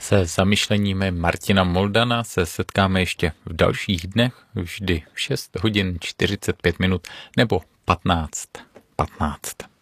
Se zamyšleními Martina Moldana se setkáme ještě v dalších dnech, vždy v 6 hodin 45 minut nebo 15:15.